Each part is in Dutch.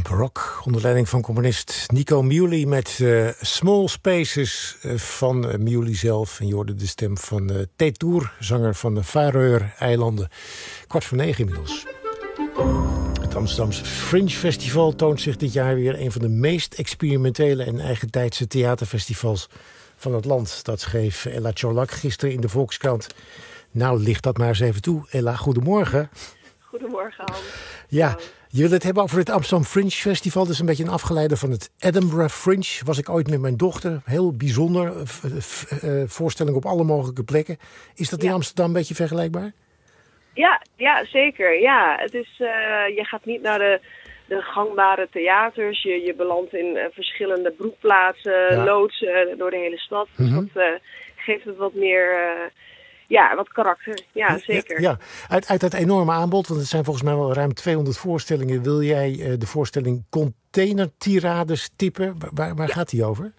Camp Rock onder leiding van componist Nico Muhly met Small Spaces van Muhly zelf. En je hoorde de stem van Teitur, zanger van de Faroe-eilanden. 8:45 inmiddels. Het Amsterdamse Fringe Festival toont zich dit jaar weer een van de meest experimentele en eigentijdse theaterfestivals van het land. Dat schreef Ella Chorlak gisteren in de Volkskrant. Nou, licht dat maar eens even toe. Ella, goedemorgen. Goedemorgen, Hans. Ja, je wil het hebben over het Amsterdam Fringe Festival. Dat is een beetje een afgeleide van het Edinburgh Fringe. Was ik ooit met mijn dochter. Heel bijzonder. Voorstelling op alle mogelijke plekken. Is dat in Amsterdam een beetje vergelijkbaar? Ja, zeker. Ja, het is, je gaat niet naar de gangbare theaters. Je belandt in verschillende broedplaatsen, loodsen door de hele stad. Dus dat geeft het wat meer... wat karakter. Ja, zeker. Ja. Uit dat enorme aanbod, want het zijn volgens mij wel ruim 200 voorstellingen. Wil jij de voorstelling Containertirades tippen? Waar gaat die over?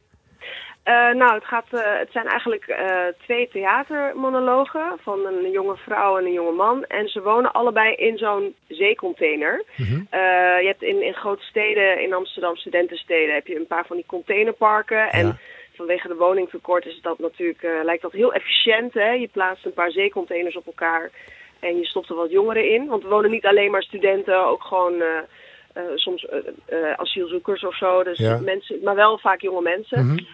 Het zijn eigenlijk 2 theatermonologen van een jonge vrouw en een jonge man. En ze wonen allebei in zo'n zeecontainer. Mm-hmm. Je hebt in grote steden, in Amsterdam studentensteden, heb je een paar van die containerparken. En vanwege de woningtekort is dat natuurlijk, lijkt dat heel efficiënt. Hè? Je plaatst een paar zeecontainers op elkaar en je stopt er wat jongeren in. Want er wonen niet alleen maar studenten, ook gewoon soms asielzoekers of zo. Dus mensen, maar wel vaak jonge mensen. Mm-hmm.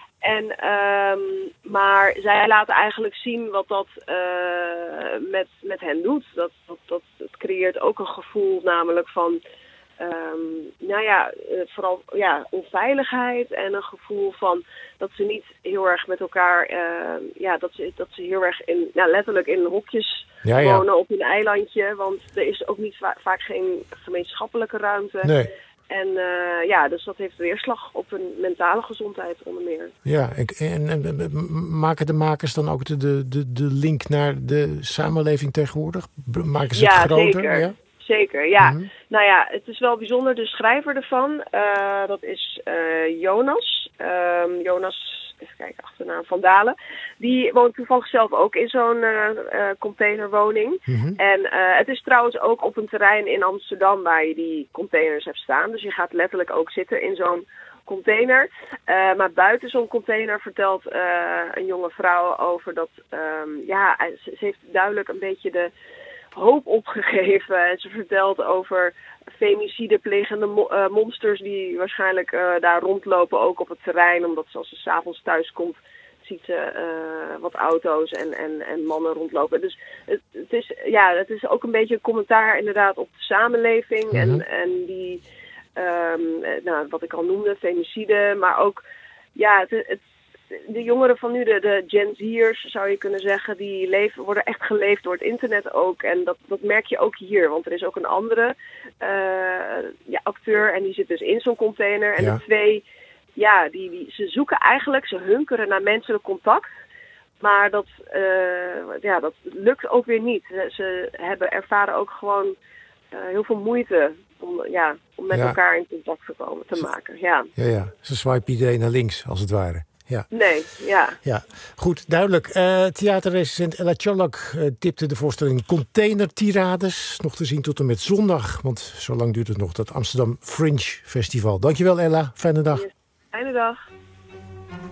Maar zij laten eigenlijk zien wat dat met hen doet. Het creëert ook een gevoel namelijk van... vooral onveiligheid en een gevoel van dat ze niet heel erg met elkaar, dat ze heel erg letterlijk in hokjes wonen op een eilandje, want er is ook niet vaak geen gemeenschappelijke ruimte. Nee. En dus dat heeft weerslag op hun mentale gezondheid onder meer. Ja, en maken de makers dan ook de link naar de samenleving tegenwoordig? Maken ze het groter? Zeker. Ja, zeker. Ja. Mm-hmm. Nou ja, het is wel bijzonder. De schrijver ervan, dat is Jonas. Jonas, even kijken, achternaam, Van Dalen. Die woont toevallig zelf ook in zo'n containerwoning. Mm-hmm. En het is trouwens ook op een terrein in Amsterdam waar je die containers hebt staan. Dus je gaat letterlijk ook zitten in zo'n container. Maar buiten zo'n container vertelt een jonge vrouw over dat... ze heeft duidelijk een beetje de hoop opgegeven. En ze vertelt over femicide plegende monsters die waarschijnlijk daar rondlopen, ook op het terrein. Omdat als ze 's avonds thuis komt, ziet ze wat auto's en mannen rondlopen. Dus het is ook een beetje een commentaar inderdaad op de samenleving. Mm-hmm. En die, wat ik al noemde, femicide. Maar ook, de jongeren van nu, de Gen Z'ers zou je kunnen zeggen, die worden echt geleefd door het internet ook. En dat merk je ook hier, want er is ook een andere acteur en die zit dus in zo'n container. En de 2, ze zoeken eigenlijk, ze hunkeren naar menselijk contact. Maar dat lukt ook weer niet. Ze ervaren ook gewoon heel veel moeite om met elkaar in contact te maken. Ja. Ze swipen iedereen naar links, als het ware. Ja. Nee, ja. Goed, duidelijk. Theaterrecensent Ella Chorlak tipte de voorstelling Containertirades. Nog te zien tot en met zondag, want zo lang duurt het nog, dat Amsterdam Fringe Festival. Dankjewel, Ella. Fijne dag. Fijne dag.